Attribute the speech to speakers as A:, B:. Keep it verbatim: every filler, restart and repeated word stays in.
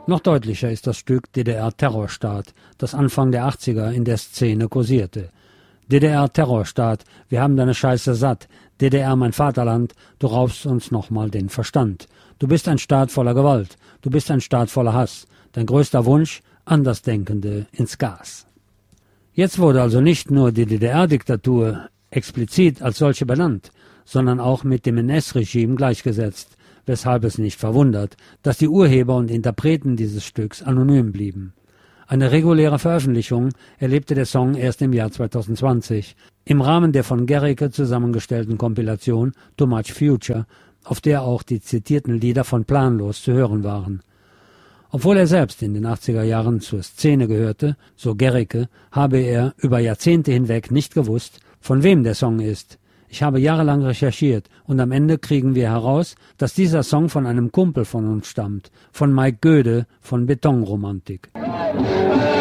A: Noch deutlicher ist das Stück D D R-Terrorstaat, das Anfang der achtziger in der Szene kursierte. D D R-Terrorstaat, wir haben deine Scheiße satt. D D R, mein Vaterland, du raubst uns nochmal den Verstand. Du bist ein Staat voller Gewalt, du bist ein Staat voller Hass. Dein größter Wunsch, Andersdenkende ins Gas. Jetzt wurde also nicht nur die D D R-Diktatur explizit als solche benannt, sondern auch mit dem N S-Regime gleichgesetzt, weshalb es nicht verwundert, dass die Urheber und Interpreten dieses Stücks anonym blieben. Eine reguläre Veröffentlichung erlebte der Song erst im Jahr zweitausendzwanzig, im Rahmen der von Gericke zusammengestellten Kompilation Too Much Future, auf der auch die zitierten Lieder von Planlos zu hören waren. Obwohl er selbst in den achtziger Jahren zur Szene gehörte, so Gericke, habe er über Jahrzehnte hinweg nicht gewusst, von wem der Song ist. Ich habe jahrelang recherchiert und am Ende kriegen wir heraus, dass dieser Song von einem Kumpel von uns stammt, von Mike Göde von Betonromantik.